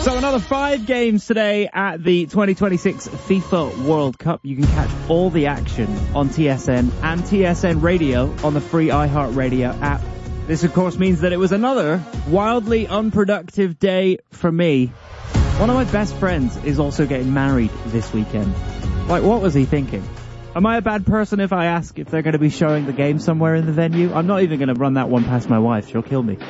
So another 5 games today at the 2026 FIFA World Cup. You can catch all the action on TSN and TSN Radio on the free iHeartRadio app. This, of course, means that it was another wildly unproductive day for me. One of my best friends is also getting married this weekend. Like, what was he thinking? Am I a bad person if I ask if they're going to be showing the game somewhere in the venue? I'm not even going to run that one past my wife. She'll kill me.